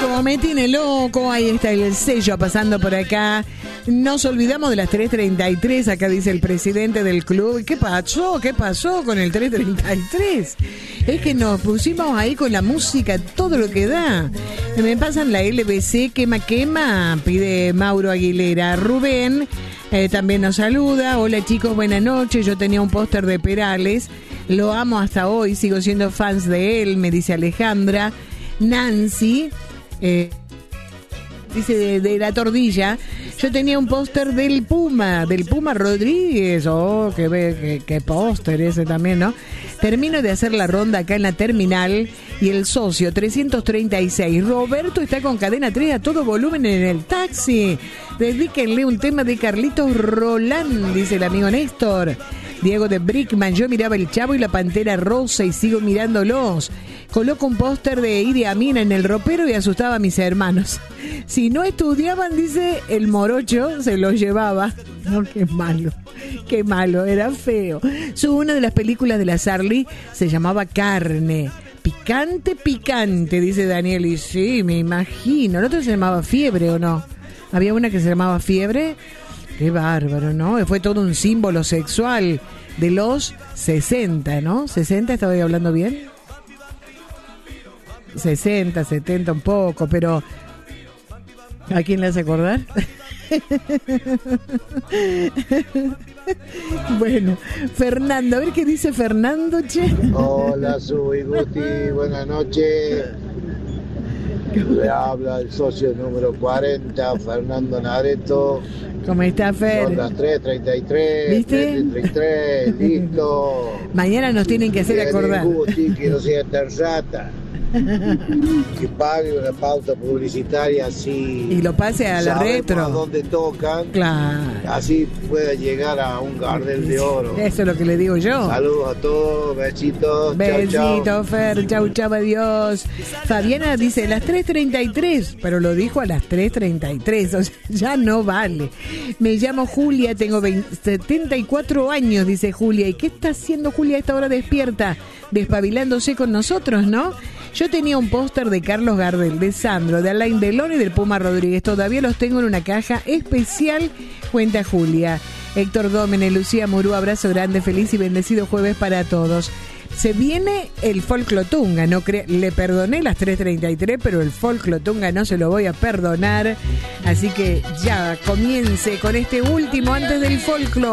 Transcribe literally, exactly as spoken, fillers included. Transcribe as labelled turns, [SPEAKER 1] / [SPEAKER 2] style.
[SPEAKER 1] loco, me tiene loco. Ahí está el sello pasando por acá. Nos olvidamos de las tres treinta y tres. Acá dice el presidente del club. ¿Qué pasó? ¿Qué pasó con el tres treinta y tres? Es que nos pusimos ahí con la música, todo lo que da. Me pasan la L B C, quema, quema, pide Mauro Aguilera. Rubén eh, también nos saluda. Hola chicos, buenas noches. Yo tenía un póster de Perales. Lo amo hasta hoy, sigo siendo fans de él, me dice Alejandra. Nancy, eh, dice de, de la Tordilla. Yo tenía un póster del Puma, del Puma Rodríguez. Oh, qué, qué, qué póster ese también, ¿no? Termino de hacer la ronda acá en la terminal y el socio trescientos treinta y seis. Roberto está con cadena tres a todo volumen en el taxi. Dedíquenle un tema de Carlitos Roland, dice el amigo Néstor. Diego de Brickman, yo miraba El Chavo y la Pantera Rosa y sigo mirándolos. Coloco un póster de Idi Amin en el ropero y asustaba a mis hermanos. Si no estudiaban, dice, el morocho se los llevaba. No, qué malo, qué malo, era feo. Su, una de las películas de la Sarli se llamaba Carne. Picante, picante, dice Daniel. Y sí, me imagino. ¿El otro se llamaba Fiebre o no? ¿Había una que se llamaba Fiebre? Qué bárbaro, ¿no? Fue todo un símbolo sexual de los sesenta, ¿no? ¿sesenta estaba hablando bien? sesenta, setenta un poco, pero ¿a quién le hace acordar? Bueno, Fernando, a ver qué dice Fernando, che.
[SPEAKER 2] Hola, Subi Guti, buenas noches. Le habla el socio número cuarenta, Fernando Nareto.
[SPEAKER 1] ¿Cómo está, Fer?
[SPEAKER 2] Son las tres treinta y tres.
[SPEAKER 1] ¿Viste?
[SPEAKER 2] tres treinta y tres, listo.
[SPEAKER 1] Mañana nos tienen que hacer acordar.
[SPEAKER 2] Guti, que no sea terzata. Que pague una pauta publicitaria así.
[SPEAKER 1] Y lo pase a la retro.
[SPEAKER 2] A dónde tocan.
[SPEAKER 1] Claro.
[SPEAKER 2] Así pueda llegar a un Gardel de oro.
[SPEAKER 1] Eso es lo que le digo yo.
[SPEAKER 2] Saludos a todos, besitos.
[SPEAKER 1] Besito,
[SPEAKER 2] chau, chau.
[SPEAKER 1] Fer, chau, chau, adiós. Fabiana dice las tres treinta y tres, pero lo dijo a las tres treinta y tres, o sea, ya no vale. Me llamo Julia, tengo veinte, setenta y cuatro años, dice Julia. ¿Y qué está haciendo Julia a esta hora despierta? Despabilándose con nosotros, ¿no? Yo tenía un póster de Carlos Gardel, de Sandro, de Alain Delon y del Puma Rodríguez. Todavía los tengo en una caja especial, cuenta Julia. Héctor Gómez, Lucía Murú, abrazo grande, feliz y bendecido jueves para todos. Se viene el Folclotunga, no cre- le perdoné las tres treinta y tres, pero el Folclotunga no se lo voy a perdonar. Así que ya comience con este último antes del folclo.